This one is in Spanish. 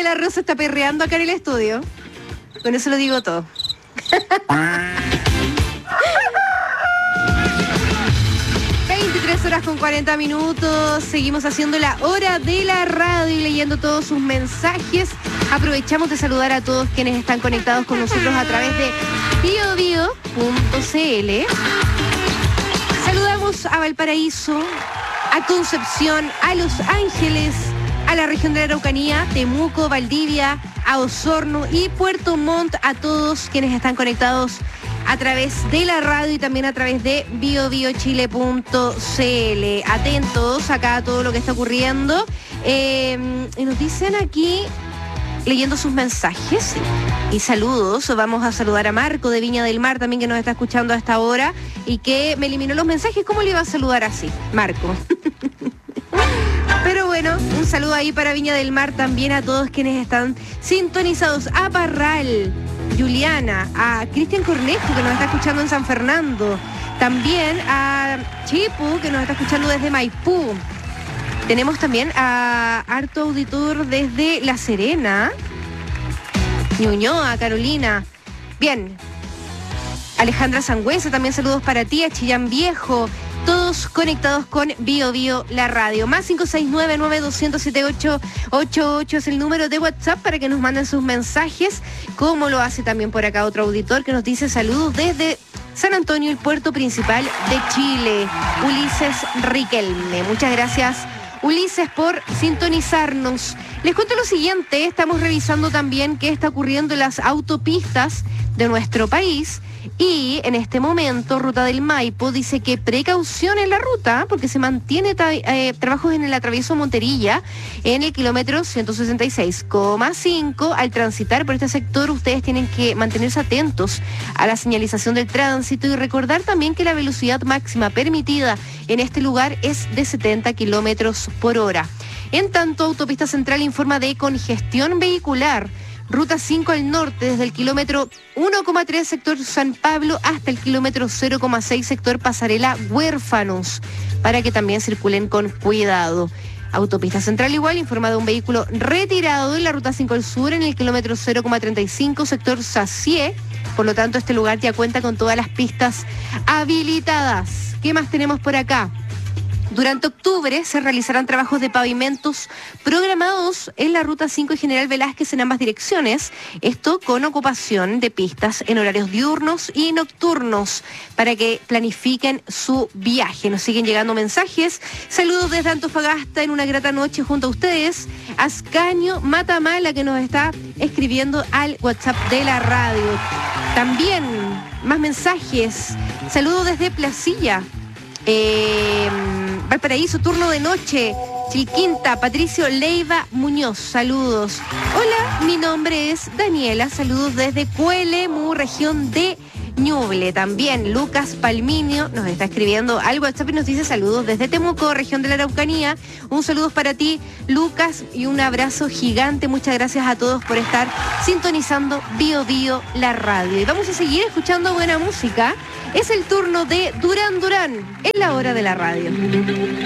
la Rosa está perreando acá en el estudio. Con eso lo digo todo. 23 horas con 40 minutos. Seguimos haciendo la hora de la radio y leyendo todos sus mensajes. Aprovechamos de saludar a todos quienes están conectados con nosotros a través de biobio.cl. Saludamos a Valparaíso, a Concepción, a Los Ángeles, a la región de la Araucanía, Temuco, Valdivia, a Osorno y Puerto Montt, a todos quienes están conectados a través de la radio y también a través de biobiochile.cl. Atentos acá a todo lo que está ocurriendo. Y nos dicen aquí, leyendo sus mensajes y saludos, vamos a saludar a Marco de Viña del Mar también, que nos está escuchando a esta hora y que me eliminó los mensajes. ¿Cómo le iba a saludar así, Marco? Pero bueno, un saludo ahí para Viña del Mar, también a todos quienes están sintonizados, a Parral, Juliana, a Cristian Cornejo, que nos está escuchando en San Fernando, también a Chipu, que nos está escuchando desde Maipú. Tenemos también a harto auditor desde La Serena, Ñuñoa, Carolina. Bien, Alejandra Sangüesa, también saludos para ti, a Chillán Viejo, todos conectados con Bio Bio, la radio. Más 569-9200-7888 es el número de WhatsApp para que nos manden sus mensajes, como lo hace también por acá otro auditor que nos dice saludos desde San Antonio, el puerto principal de Chile, Ulises Riquelme. Muchas gracias, Ulises, por sintonizarnos. Les cuento lo siguiente, estamos revisando también qué está ocurriendo en las autopistas de nuestro país y en este momento Ruta del Maipo dice que precaución en la ruta porque se mantiene trabajos en el atravieso Monterilla en el kilómetro 166,5. Al transitar por este sector ustedes tienen que mantenerse atentos a la señalización del tránsito y recordar también que la velocidad máxima permitida en este lugar es de 70 kilómetros por hora. En tanto, Autopista Central informa de congestión vehicular. Ruta 5 al norte, desde el kilómetro 1,3 sector San Pablo hasta el kilómetro 0,6 sector Pasarela Huérfanos, para que también circulen con cuidado. Autopista Central igual informa de un vehículo retirado en la Ruta 5 al sur en el kilómetro 0,35 sector Sacié. Por lo tanto, este lugar ya cuenta con todas las pistas habilitadas. ¿Qué más tenemos por acá? Durante octubre se realizarán trabajos de pavimentos programados en la Ruta 5 y General Velázquez en ambas direcciones, esto con ocupación de pistas en horarios diurnos y nocturnos para que planifiquen su viaje. Nos siguen llegando mensajes. Saludos desde Antofagasta en una grata noche junto a ustedes. Ascanio Matamala, que nos está escribiendo al WhatsApp de la radio. También más mensajes. Saludos desde Placilla. Valparaíso, turno de noche, Chilquinta, Patricio Leiva Muñoz, saludos. Hola, mi nombre es Daniela, saludos desde Cuelemu, región de Ñuble. También Lucas Palminio nos está escribiendo al WhatsApp y nos dice saludos desde Temuco, región de la Araucanía. Un saludo para ti, Lucas, y un abrazo gigante. Muchas gracias a todos por estar sintonizando Bio Bio, la radio. Y vamos a seguir escuchando buena música. Es el turno de Durán Durán en la hora de la radio.